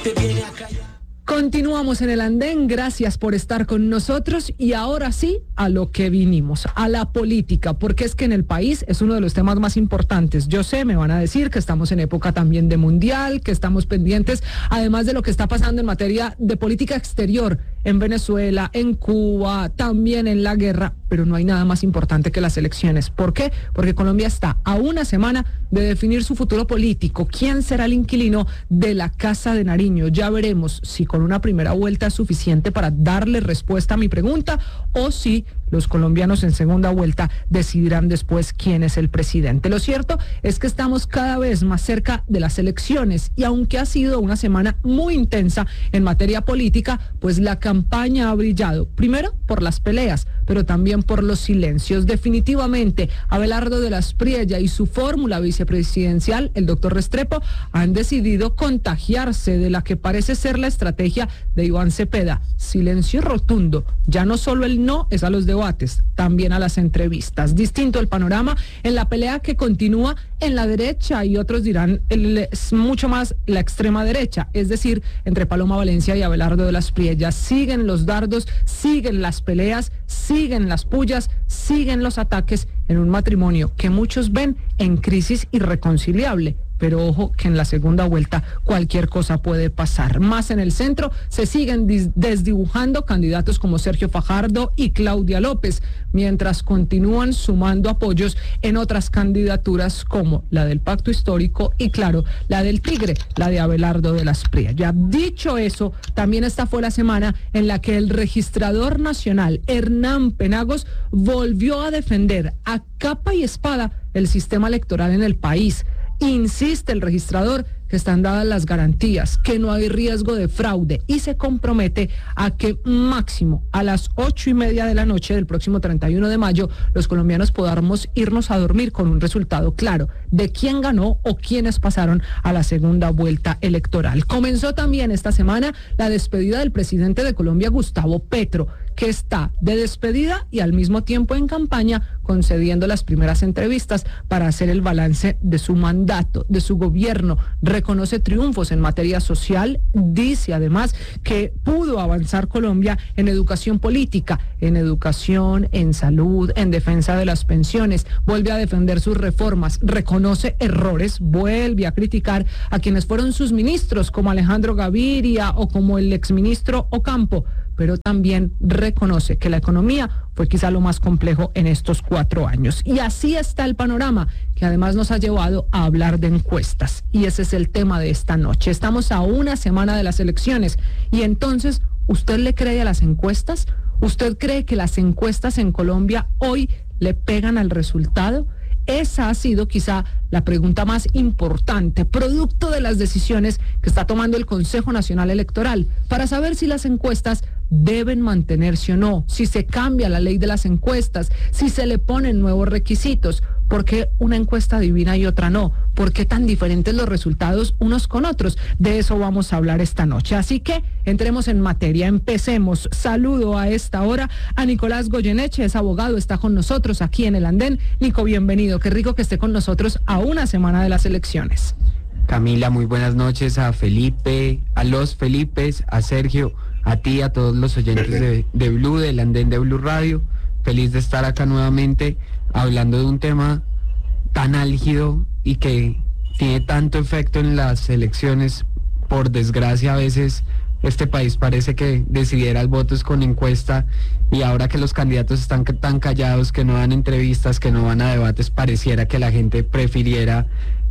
Continuamos en el andén, gracias por estar con nosotros y ahora sí a lo que vinimos, a la política, porque es que en el país es uno de los temas más importantes. Yo sé, me van a decir que estamos en época también de mundial, que estamos pendientes, además de lo que está pasando en materia de política exterior en Venezuela, en Cuba, también en la guerra, pero no hay nada más importante que las elecciones. ¿Por qué? Porque Colombia está a una semana de definir su futuro político. ¿Quién será el inquilino de la Casa de Nariño? Ya veremos si con una primera vuelta es suficiente para darle respuesta a mi pregunta o si los colombianos en segunda vuelta decidirán después quién es el presidente. Lo cierto es que estamos cada vez más cerca de las elecciones y aunque ha sido una semana muy intensa en materia política, pues la campaña ha brillado, primero por las peleas, pero también por los silencios. Definitivamente, Abelardo de la Espriella y su fórmula vicepresidencial, el doctor Restrepo, han decidido contagiarse de la que parece ser la estrategia de Iván Cepeda. Silencio rotundo, ya no solo el no es a los debates, también a las entrevistas. Distinto el panorama en la pelea que continúa en la derecha y otros dirán es mucho más la extrema derecha, es decir, entre Paloma Valencia y Abelardo de la Espriella. Siguen los dardos, siguen las peleas, siguen las pullas, siguen los ataques en un matrimonio que muchos ven en crisis irreconciliable. Pero ojo que en la segunda vuelta cualquier cosa puede pasar. Más en el centro se siguen desdibujando candidatos como Sergio Fajardo y Claudia López, mientras continúan sumando apoyos en otras candidaturas como la del Pacto Histórico y claro, la del Tigre, la de Abelardo de la Espriella. Ya dicho eso, también esta fue la semana en la que el registrador nacional Hernán Penagos volvió a defender a capa y espada el sistema electoral en el país. Insiste el registrador que están dadas las garantías, que no hay riesgo de fraude y se compromete a que máximo a las 8:30 de la noche del próximo 31 de mayo los colombianos podamos irnos a dormir con un resultado claro de quién ganó o quiénes pasaron a la segunda vuelta electoral. Comenzó también esta semana la despedida del presidente de Colombia, Gustavo Petro, que está de despedida y al mismo tiempo en campaña concediendo las primeras entrevistas para hacer el balance de su mandato, de su gobierno. Reconoce triunfos en materia social, dice además que pudo avanzar Colombia en educación política, en educación, en salud, en defensa de las pensiones, vuelve a defender sus reformas, reconoce errores, vuelve a criticar a quienes fueron sus ministros como Alejandro Gaviria o como el exministro Ocampo, pero también reconoce que la economía fue quizá lo más complejo en estos 4 años. Y así está el panorama, que además nos ha llevado a hablar de encuestas. Y ese es el tema de esta noche. Estamos a una semana de las elecciones. Y entonces, ¿usted le cree a las encuestas? ¿Usted cree que las encuestas en Colombia hoy le pegan al resultado? Esa ha sido quizá la pregunta más importante, producto de las decisiones que está tomando el Consejo Nacional Electoral, para saber si las encuestas deben mantenerse o no, si se cambia la ley de las encuestas, si se le ponen nuevos requisitos. ¿Por qué una encuesta adivina y otra no? ¿Por qué tan diferentes los resultados unos con otros? De eso vamos a hablar esta noche. Así que entremos en materia, empecemos. Saludo a esta hora a Nicolás Goyeneche, es abogado, está con nosotros aquí en el andén. Nico, bienvenido, qué rico que esté con nosotros a una semana de las elecciones. Camila, muy buenas noches a Felipe, a los Felipes, a Sergio, a ti, a todos los oyentes de Blue, del andén de Blue Radio. Feliz de estar acá nuevamente hablando de un tema tan álgido y que tiene tanto efecto en las elecciones. Por desgracia, a veces este país parece que decidiera el voto es con encuesta, y ahora que los candidatos están tan callados, que no dan entrevistas, que no van a debates, pareciera que la gente prefiriera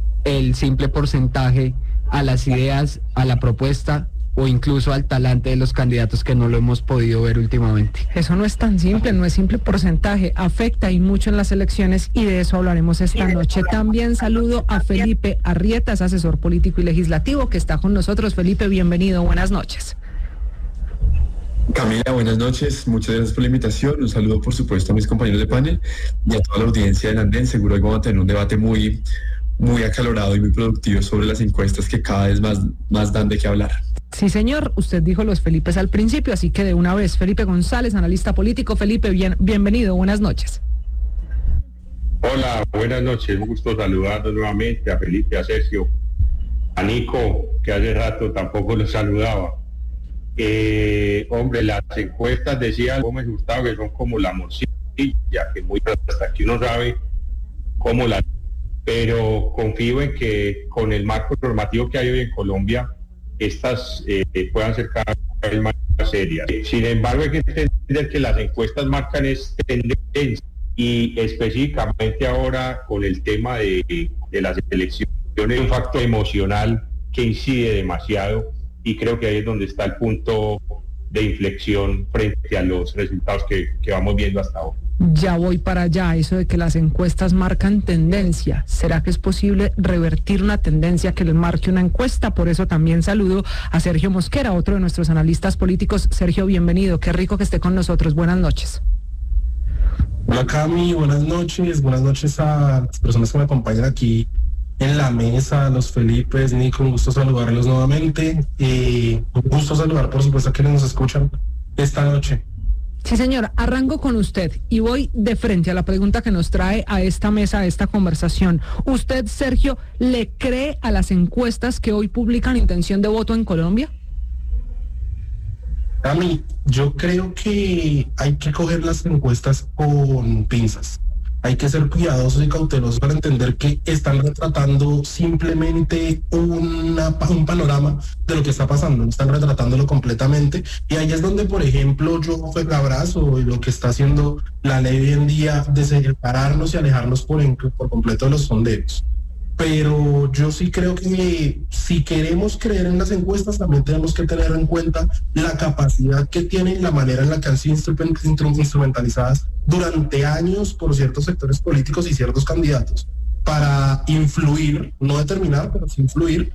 el simple porcentaje a las ideas, a la propuesta o incluso al talante de los candidatos, que no lo hemos podido ver últimamente. Eso no es tan simple, no es simple porcentaje, afecta y mucho en las elecciones, y de eso hablaremos esta noche. También saludo a Felipe Arrieta, asesor político y legislativo, que está con nosotros. Felipe, bienvenido, buenas noches. Camila, buenas noches, muchas gracias por la invitación. Un saludo, por supuesto, a mis compañeros de panel y a toda la audiencia del andén. Seguro que vamos a tener un debate muy acalorado y muy productivo sobre las encuestas, que cada vez más dan de qué hablar. Sí, señor, usted dijo los Felipes al principio, así que de una vez, Felipe González, analista político. Felipe, bienvenido, buenas noches. Hola, buenas noches, un gusto saludarlos nuevamente a Felipe, a Sergio, Nico, que hace rato tampoco lo saludaba. Hombre, las encuestas decían Gómez Hurtado que son como la morcilla, que muy hasta aquí uno sabe cómo la... Pero confío en que con el marco normativo que hay hoy en Colombia, estas puedan ser cada vez más serias. Sin embargo, hay que entender que las encuestas marcan tendencia, y específicamente ahora con el tema de las elecciones, un factor emocional que incide demasiado, y creo que ahí es donde está el punto de inflexión frente a los resultados que vamos viendo hasta ahora. Ya voy para allá, eso de que las encuestas marcan tendencia. ¿Será que es posible revertir una tendencia que les marque una encuesta? Por eso también saludo a Sergio Mosquera, otro de nuestros analistas políticos. Sergio, bienvenido. Qué rico que esté con nosotros. Buenas noches. Hola Cami, buenas noches a las personas que me acompañan aquí en la mesa, a los Felipes, Nico, un gusto saludarlos nuevamente, un gusto saludar por supuesto a quienes nos escuchan esta noche. Sí, señor, arranco con usted y voy de frente a la pregunta que nos trae a esta mesa, a esta conversación. ¿Usted, Sergio, le cree a las encuestas que hoy publican intención de voto en Colombia? A mí, yo creo que hay que coger las encuestas con pinzas. Hay que ser cuidadosos y cautelosos para entender que están retratando simplemente un panorama de lo que está pasando, no están retratándolo completamente. Y ahí es donde, por ejemplo, yo abrazo lo que está haciendo la ley hoy en día de separarnos y alejarnos por completo de los sondeos. Pero yo sí creo que si queremos creer en las encuestas, también tenemos que tener en cuenta la capacidad que tienen, la manera en la que han sido instrumentalizadas durante años por ciertos sectores políticos y ciertos candidatos para influir, no determinar, pero sí influir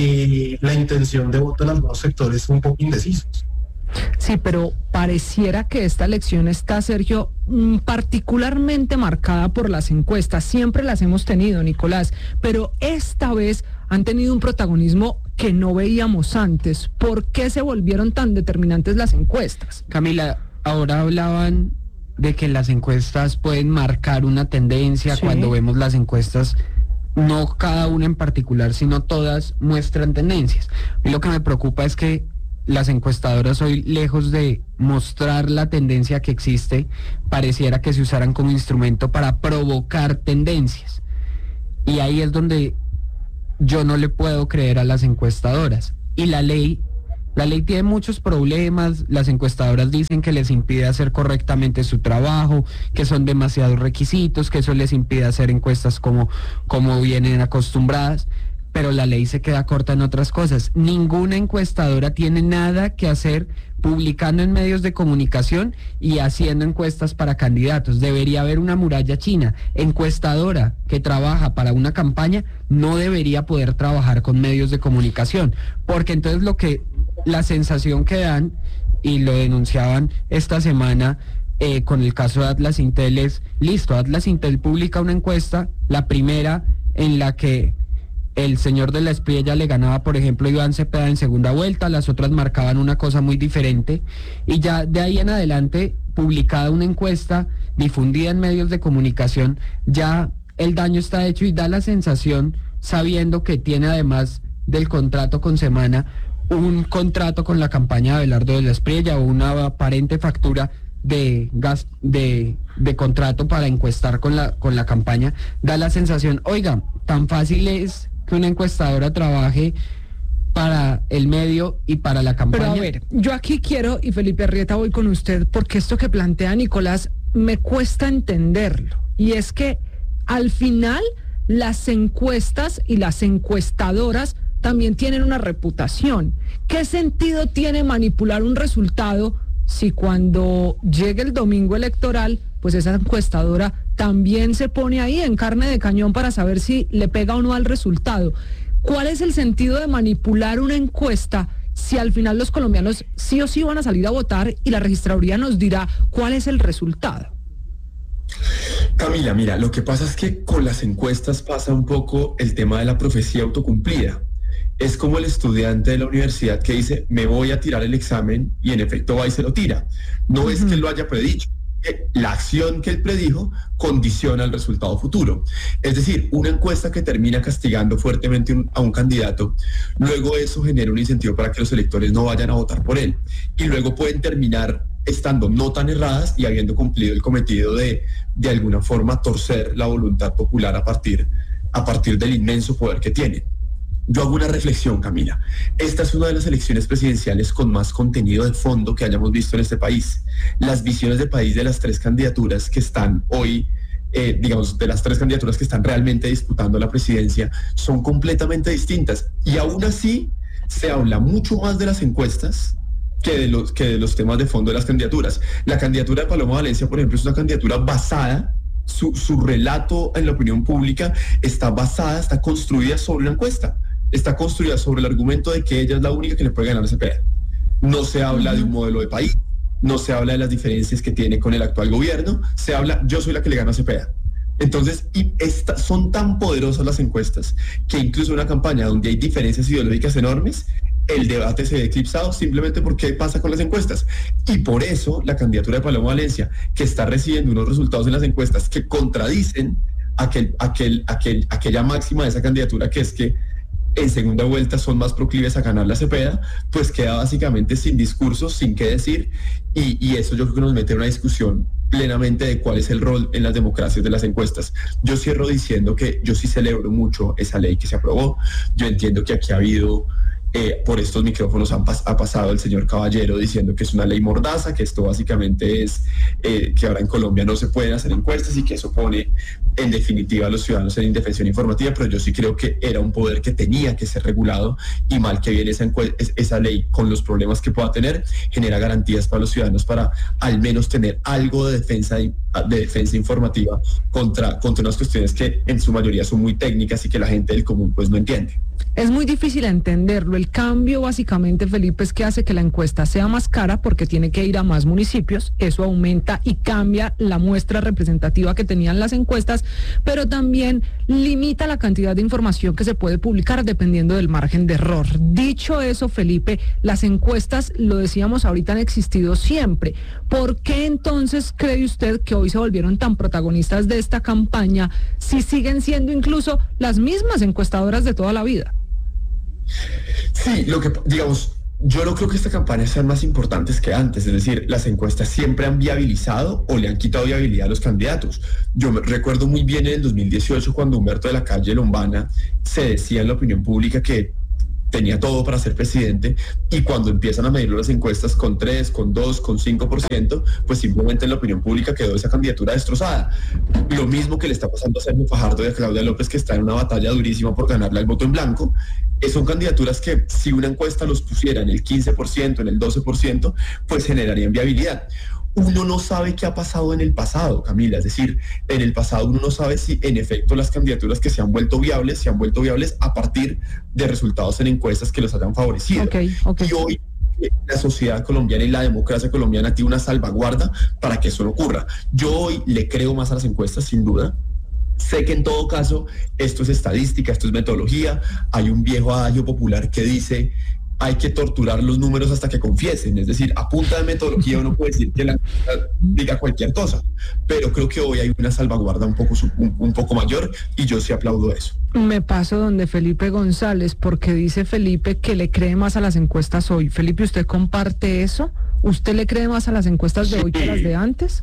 la intención de voto en algunos sectores un poco indecisos. Sí, pero pareciera que esta elección está, Sergio, particularmente marcada por las encuestas. Siempre las hemos tenido, Nicolás, pero esta vez han tenido un protagonismo que no veíamos antes. ¿Por qué se volvieron tan determinantes las encuestas? Camila, ahora hablaban de que las encuestas pueden marcar una tendencia. Sí. Cuando vemos las encuestas, no cada una en particular, sino todas muestran tendencias. Y lo que me preocupa es que las encuestadoras hoy, lejos de mostrar la tendencia que existe, pareciera que se usaran como instrumento para provocar tendencias. Y ahí es donde yo no le puedo creer a las encuestadoras. Y la ley tiene muchos problemas. Las encuestadoras dicen que les impide hacer correctamente su trabajo, que son demasiados requisitos, que eso les impide hacer encuestas como vienen acostumbradas. Pero la ley se queda corta en otras cosas. Ninguna encuestadora tiene nada que hacer publicando en medios de comunicación y haciendo encuestas para candidatos. Debería haber una muralla china. Encuestadora que trabaja para una campaña no debería poder trabajar con medios de comunicación, porque entonces la sensación que dan, y lo denunciaban esta semana con el caso de Atlas Intel, es listo, Atlas Intel publica una encuesta, la primera en la que el señor de la Espriella le ganaba, por ejemplo, a Iván Cepeda en segunda vuelta, las otras marcaban una cosa muy diferente, y ya de ahí en adelante, publicada una encuesta, difundida en medios de comunicación, ya el daño está hecho, y da la sensación, sabiendo que tiene además del contrato con Semana, un contrato con la campaña de Abelardo de la Espriella, o una aparente factura de gas de contrato para encuestar con la campaña, da la sensación, oiga, tan fácil es que una encuestadora trabaje para el medio y para la campaña. Pero a ver, yo aquí quiero, y Felipe Arrieta, voy con usted, porque esto que plantea Nicolás me cuesta entenderlo, y es que al final las encuestas y las encuestadoras también tienen una reputación. ¿Qué sentido tiene manipular un resultado si cuando llegue el domingo electoral, pues esa encuestadora también se pone ahí en carne de cañón para saber si le pega o no al resultado? ¿Cuál es el sentido de manipular una encuesta si al final los colombianos sí o sí van a salir a votar y la registraduría nos dirá cuál es el resultado? Camila, mira, lo que pasa es que con las encuestas pasa un poco el tema de la profecía autocumplida. Es como el estudiante de la universidad que dice, me voy a tirar el examen, y en efecto va y se lo tira. No es que él lo haya predicho, que la acción que él predijo condiciona el resultado futuro. Es decir, una encuesta que termina castigando fuertemente a un candidato, luego eso genera un incentivo para que los electores no vayan a votar por él. Y luego pueden terminar estando no tan erradas y habiendo cumplido el cometido de alguna forma torcer la voluntad popular a partir del inmenso poder que tienen. Yo hago una reflexión, Camila. Esta es una de las elecciones presidenciales con más contenido de fondo que hayamos visto en este país. Las visiones de país de las tres candidaturas que están hoy, de las tres candidaturas que están realmente disputando la presidencia, son completamente distintas. Y aún así, se habla mucho más de las encuestas que de los temas de fondo de las candidaturas. La candidatura de Paloma Valencia, por ejemplo, es una candidatura basada, su relato en la opinión pública está construida sobre una encuesta. Está construida sobre el argumento de que ella es la única que le puede ganar a Cepeda. No se habla de un modelo de país, no se habla de las diferencias que tiene con el actual gobierno, se habla, yo soy la que le gano a Cepeda. Entonces, son tan poderosas las encuestas que incluso en una campaña donde hay diferencias ideológicas enormes, el debate se ve eclipsado simplemente porque pasa con las encuestas. Y por eso la candidatura de Paloma Valencia, que está recibiendo unos resultados en las encuestas que contradicen aquella máxima de esa candidatura, que es que en segunda vuelta son más proclives a ganar la Cepeda, pues queda básicamente sin discursos, sin qué decir, y eso yo creo que nos mete en una discusión plenamente de cuál es el rol en las democracias de las encuestas. Yo cierro diciendo que yo sí celebro mucho esa ley que se aprobó. Yo entiendo que aquí ha habido, por estos micrófonos ha pasado el señor Caballero diciendo que es una ley mordaza, que esto básicamente es que ahora en Colombia no se pueden hacer encuestas y que eso pone en definitiva a los ciudadanos en indefensión informativa, pero yo sí creo que era un poder que tenía que ser regulado, y mal que viene esa ley con los problemas que pueda tener, genera garantías para los ciudadanos para al menos tener algo de defensa informativa contra unas cuestiones que en su mayoría son muy técnicas y que la gente del común pues no entiende. Es muy difícil entenderlo. El cambio básicamente, Felipe, es que hace que la encuesta sea más cara porque tiene que ir a más municipios. Eso aumenta y cambia la muestra representativa que tenían las encuestas, pero también limita la cantidad de información que se puede publicar dependiendo del margen de error. Dicho eso, Felipe, las encuestas, lo decíamos ahorita, han existido siempre. ¿Por qué entonces cree usted que hoy se volvieron tan protagonistas de esta campaña si siguen siendo incluso las mismas encuestadoras de toda la vida? Sí, yo no creo que esta campaña sean más importantes que antes, es decir, las encuestas siempre han viabilizado o le han quitado viabilidad a los candidatos. Yo me recuerdo muy bien en el 2018 cuando Humberto de la Calle Lombana se decía en la opinión pública que tenía todo para ser presidente, y cuando empiezan a medir las encuestas con 3, con 2, con 5%, pues simplemente en la opinión pública quedó esa candidatura destrozada. Lo mismo que le está pasando a Sergio Fajardo y a Claudia López, que está en una batalla durísima por ganarle al voto en blanco. Son candidaturas que si una encuesta los pusiera en el 15%, en el 12%, pues generarían viabilidad. Uno no sabe qué ha pasado en el pasado, Camila, es decir, en el pasado uno no sabe si en efecto las candidaturas que se han vuelto viables a partir de resultados en encuestas que los hayan favorecido. Okay. Y hoy la sociedad colombiana y la democracia colombiana tiene una salvaguarda para que eso no ocurra. Yo hoy le creo más a las encuestas, sin duda. Sé que en todo caso esto es estadística, esto es metodología. Hay un viejo adagio popular que dice: hay que torturar los números hasta que confiesen. Es decir, a punta de metodología uno puede decir que la diga cualquier cosa, pero creo que hoy hay una salvaguarda un poco mayor, y yo sí aplaudo eso. Me paso donde Felipe González, porque dice Felipe que le cree más a las encuestas hoy. Felipe, ¿usted comparte eso? ¿Usted le cree más a las encuestas de hoy que a las de antes?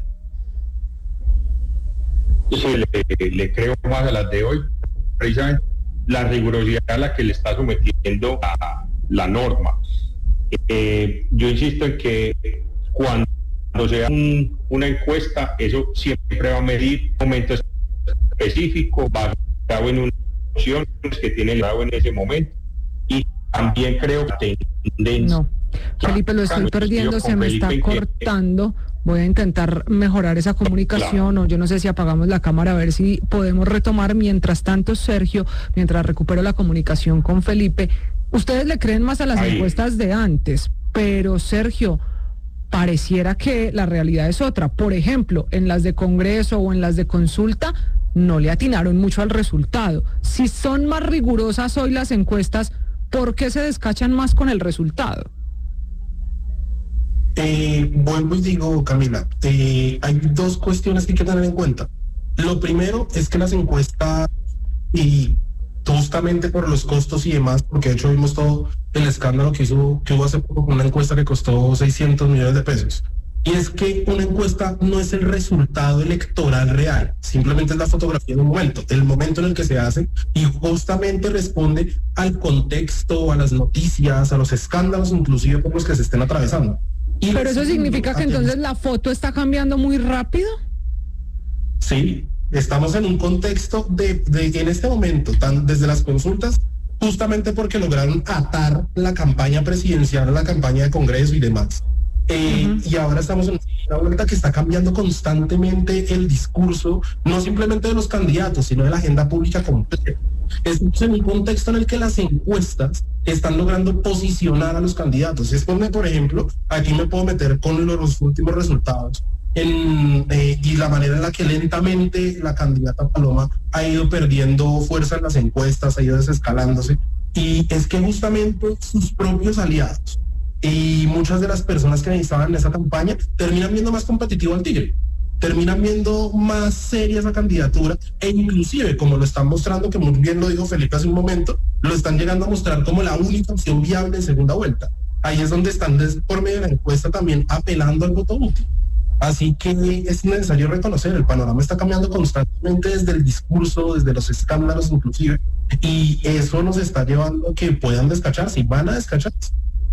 Sí, le creo más a las de hoy. Precisamente la rigurosidad a la que le está sometiendo a la norma. Yo insisto en que cuando sea una encuesta, eso siempre va a medir un momento específico, basado en unas opciones que tiene el lado en ese momento. Y también creo que no, Felipe, lo estoy perdiendo, se me está cortando. Voy a intentar mejorar esa comunicación, o yo no sé si apagamos la cámara a ver si podemos retomar. Mientras tanto, Sergio, mientras recupero la comunicación con Felipe, ustedes le creen más a las encuestas de antes, pero Sergio, pareciera que la realidad es otra. Por ejemplo, en las de Congreso o en las de consulta, no le atinaron mucho al resultado. Si son más rigurosas hoy las encuestas, ¿por qué se descachan más con el resultado? Vuelvo y digo, Camila, hay dos cuestiones que hay que tener en cuenta. Lo primero es que las encuestas, y justamente por los costos y demás, porque de hecho vimos todo el escándalo que hubo hace poco con una encuesta que costó 600 millones de pesos. Y es que una encuesta no es el resultado electoral real, simplemente es la fotografía de un momento, el momento en el que se hace, y justamente responde al contexto, a las noticias, a los escándalos inclusive por los que se estén atravesando. Pero eso significa que entonces la foto está cambiando muy rápido. Sí, estamos en un contexto de en este momento, desde las consultas, justamente porque lograron atar la campaña presidencial a la campaña de Congreso y demás. Y ahora estamos en una vuelta que está cambiando constantemente el discurso, no simplemente de los candidatos, sino de la agenda pública completa. Estamos en un contexto en el que las encuestas están logrando posicionar a los candidatos. Por ejemplo, aquí me puedo meter con los últimos resultados y la manera en la que lentamente la candidata Paloma ha ido perdiendo fuerza en las encuestas, ha ido desescalándose, y es que justamente sus propios aliados y muchas de las personas que estaban en esa campaña terminan viendo más competitivo al Tigre, terminan viendo más seria esa candidatura, e inclusive, como lo están mostrando, que muy bien lo dijo Felipe hace un momento, lo están llegando a mostrar como la única opción viable en segunda vuelta. Ahí es donde están, por medio de la encuesta, también apelando al voto útil. Así que es necesario reconocer, el panorama está cambiando constantemente desde el discurso, desde los escándalos inclusive, y eso nos está llevando a que puedan descacharse, y van a descacharse.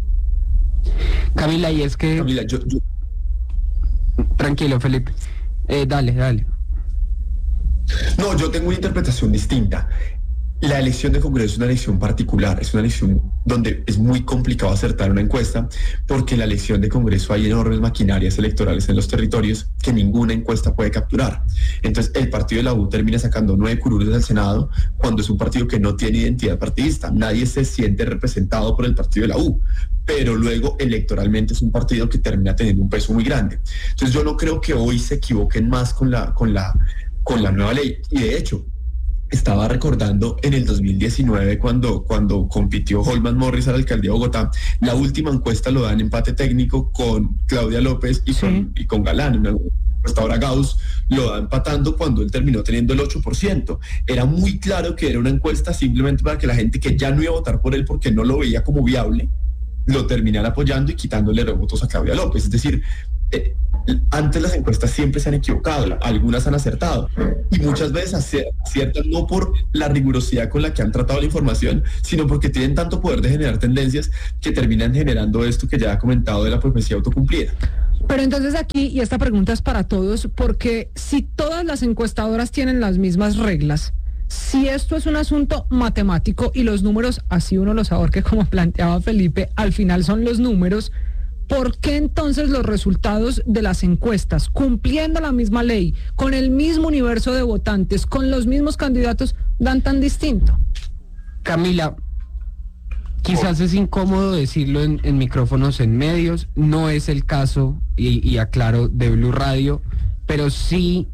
Camila, y es que... Camila, Tranquilo, Felipe. Dale. No, yo tengo una interpretación distinta. La elección de Congreso es una elección particular, es una elección donde es muy complicado acertar una encuesta, porque en la elección de Congreso hay enormes maquinarias electorales en los territorios que ninguna encuesta puede capturar. Entonces, el partido de la U termina sacando 9 curules al Senado cuando es un partido que no tiene identidad partidista. Nadie se siente representado por el partido de la U, pero luego electoralmente es un partido que termina teniendo un peso muy grande. Entonces, yo no creo que hoy se equivoquen más con la nueva ley. Y de hecho, estaba recordando en el 2019 cuando compitió Holman Morris a la alcaldía de Bogotá, la última encuesta lo da en empate técnico con Claudia López y con Galán. Una encuesta ahora Gauss lo da empatando cuando él terminó teniendo el 8%. Era muy claro que era una encuesta simplemente para que la gente que ya no iba a votar por él porque no lo veía como viable, lo terminara apoyando y quitándole los votos a Claudia López. Es decir, antes las encuestas siempre se han equivocado, algunas han acertado, y muchas veces aciertan no por la rigurosidad con la que han tratado la información, sino porque tienen tanto poder de generar tendencias que terminan generando esto que ya ha comentado de la profecía autocumplida. Pero entonces aquí, y esta pregunta es para todos, porque si todas las encuestadoras tienen las mismas reglas, si esto es un asunto matemático y los números, así uno los ahorque como planteaba Felipe, al final son los números, ¿por qué entonces los resultados de las encuestas, cumpliendo la misma ley, con el mismo universo de votantes, con los mismos candidatos, dan tan distinto? Camila, quizás es incómodo decirlo en micrófonos en medios, no es el caso, y aclaro, de Blue Radio, pero sí